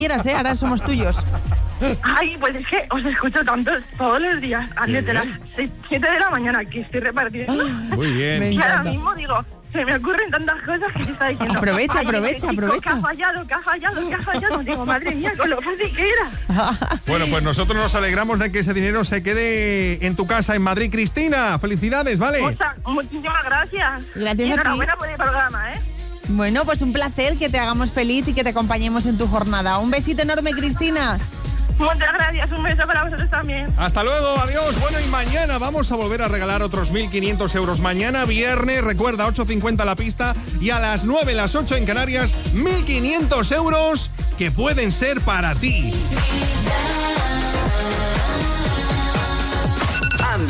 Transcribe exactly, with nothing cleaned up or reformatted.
quieras, ¿eh? Ahora somos tuyos. Ay, pues es que os escucho tanto todos los días, desde las seis, siete de la mañana que estoy repartiendo. Muy bien. Y ahora mismo digo, se me ocurren tantas cosas que se está diciendo. Aprovecha, Ay, aprovecha, este chico aprovecha. Que ha fallado, que ha fallado, que ha fallado. Digo, madre mía, con lo fácil que era. Bueno, pues nosotros nos alegramos de que ese dinero se quede en tu casa en Madrid. Cristina, felicidades, ¿vale? Muchas, muchísimas gracias. Gracias y a ti. enhorabuena por el programa, ¿eh? Bueno, pues un placer que te hagamos feliz y que te acompañemos en tu jornada. Un besito enorme, Cristina. Muchas gracias, un beso para vosotros también. Hasta luego, adiós. Bueno, y mañana vamos a volver a regalar otros mil quinientos euros. Mañana viernes, recuerda, ocho cincuenta la pista y a las nueve, las ocho en Canarias, mil quinientos euros que pueden ser para ti.